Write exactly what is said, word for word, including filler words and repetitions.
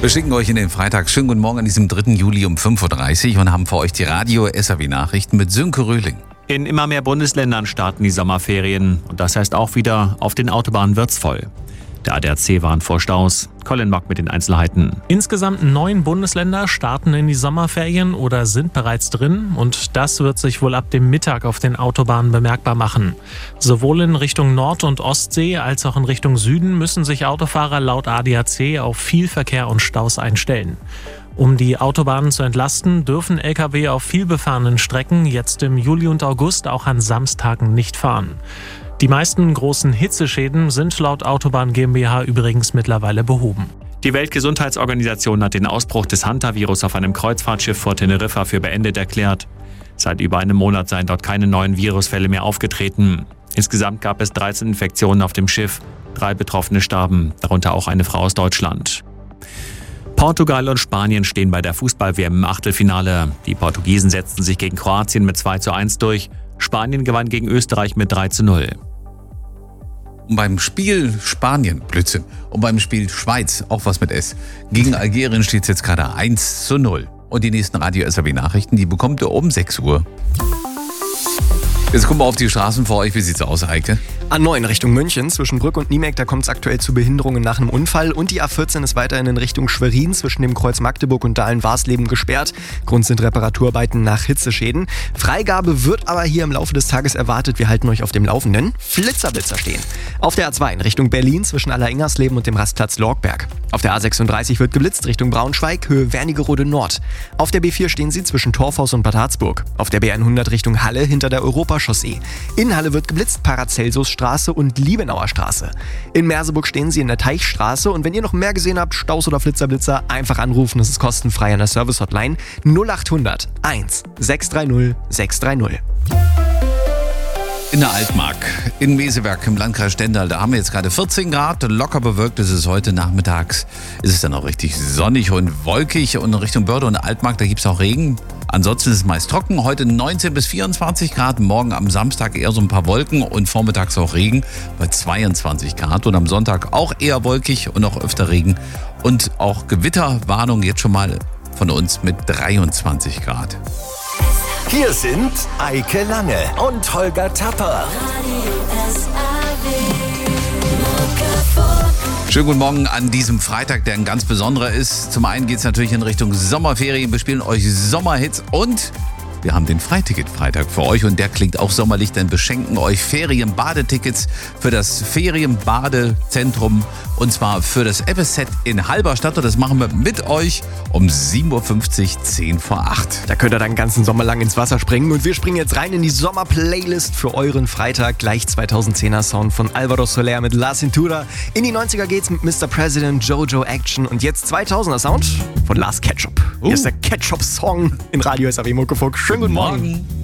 Wir schicken euch in den Freitag. Schönen guten Morgen an diesem dritten Juli um fünf Uhr dreißig und haben für euch die Radio-S A W-Nachrichten mit Sönke Röhling. In immer mehr Bundesländern starten die Sommerferien. Und das heißt auch wieder, auf den Autobahnen wird's voll. Der A D A C warnt vor Staus. Colin Mock mit den Einzelheiten. Insgesamt neun Bundesländer starten in die Sommerferien oder sind bereits drin. Und das wird sich wohl ab dem Mittag auf den Autobahnen bemerkbar machen. Sowohl in Richtung Nord- und Ostsee als auch in Richtung Süden müssen sich Autofahrer laut A D A C auf viel Verkehr und Staus einstellen. Um die Autobahnen zu entlasten, dürfen L K W auf vielbefahrenen Strecken jetzt im Juli und August auch an Samstagen nicht fahren. Die meisten großen Hitzeschäden sind laut Autobahn GmbH übrigens mittlerweile behoben. Die Weltgesundheitsorganisation hat den Ausbruch des Hantavirus auf einem Kreuzfahrtschiff vor Teneriffa für beendet erklärt. Seit über einem Monat seien dort keine neuen Virusfälle mehr aufgetreten. Insgesamt gab es dreizehn Infektionen auf dem Schiff. Drei Betroffene starben, darunter auch eine Frau aus Deutschland. Portugal und Spanien stehen bei der Fußball-W M im Achtelfinale. Die Portugiesen setzten sich gegen Kroatien mit zwei zu eins durch. Spanien gewann gegen Österreich mit drei zu null. Und beim Spiel Spanien, Blödsinn, und beim Spiel Schweiz, auch was mit S, gegen Algerien steht es jetzt gerade eins zu null. Und die nächsten Radio-S A W-Nachrichten, die bekommt ihr um sechs Uhr. Jetzt gucken wir auf die Straßen vor euch. Wie sieht's aus, Heike? A neun Richtung München, zwischen Brück und Niemek, da kommt es aktuell zu Behinderungen nach einem Unfall. Und die A vierzehn ist weiterhin in Richtung Schwerin, zwischen dem Kreuz Magdeburg und Dahlen-Warsleben gesperrt. Grund sind Reparaturarbeiten nach Hitzeschäden. Freigabe wird aber hier im Laufe des Tages erwartet. Wir halten euch auf dem Laufenden. Flitzerblitzer stehen. Auf der A zwei in Richtung Berlin, zwischen Aller-Ingersleben und dem Rastplatz Lorgberg. Auf der A sechsunddreißig wird geblitzt Richtung Braunschweig, Höhe Wernigerode Nord. Auf der B vier stehen sie zwischen Torfhaus und Bad Harzburg. Auf der B hundert Richtung Halle hinter der Europachaussee. In Halle wird geblitzt, Paracelsusstraße und Liebenauer Straße. In Merseburg stehen sie in der Teichstraße und wenn ihr noch mehr gesehen habt, Staus oder Flitzerblitzer, einfach anrufen, das ist kostenfrei an der Service-Hotline null achthundert eins sechs drei null sechs drei null. In der Altmark, in Meseberg im Landkreis Stendal, da haben wir jetzt gerade vierzehn Grad, locker bewölkt ist es heute nachmittags. Ist es dann auch richtig sonnig und wolkig und in Richtung Börde und Altmark, da gibt es auch Regen. Ansonsten ist es meist trocken, heute neunzehn bis vierundzwanzig Grad, morgen am Samstag eher so ein paar Wolken und vormittags auch Regen bei zweiundzwanzig Grad und am Sonntag auch eher wolkig und auch öfter Regen und auch Gewitterwarnung jetzt schon mal von uns mit dreiundzwanzig Grad. Hier sind Eike Lange und Holger Tapper. Schönen guten Morgen an diesem Freitag, der ein ganz besonderer ist. Zum einen geht es natürlich in Richtung Sommerferien. Wir spielen euch Sommerhits und wir haben den Freiticket-Freitag für euch und der klingt auch sommerlich, denn wir schenken euch Ferien-Badetickets für das Ferien-Badezentrum und zwar für das F S Z in Halberstadt und das machen wir mit euch um sieben Uhr fünfzig, zehn vor acht. Da könnt ihr dann den ganzen Sommer lang ins Wasser springen und wir springen jetzt rein in die Sommer-Playlist für euren Freitag. Gleich zweitausendzehner Sound von Alvaro Soler mit La Cintura. In die neunziger geht's mit Mister President, Jojo Action und jetzt zweitausender Sound von Lars Ketchup. Uh. Hier ist der Ketchup-Song in Radio S A W Muckefuck. Schönen guten Morgen. Morgen.